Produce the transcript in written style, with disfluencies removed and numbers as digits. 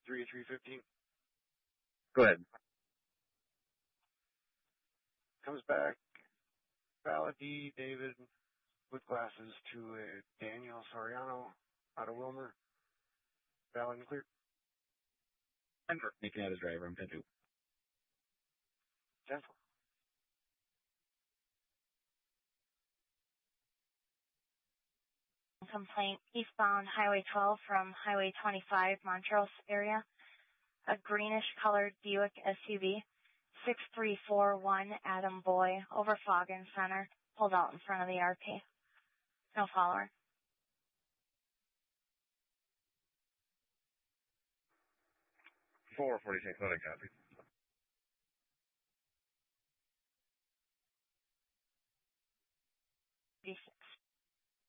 3-3-15. Go ahead. Comes back. Valid D, David, with glasses to Daniel Soriano out of Wilmer. Valid and clear. I'm making out his driver. I'm 10-2. 10-4. Complaint eastbound Highway 12 from Highway 25, Montrose area. A greenish-colored Buick SUV, 6341 Adam Boy, over Foggin Center, pulled out in front of the RP. No follower. 446, not a copy.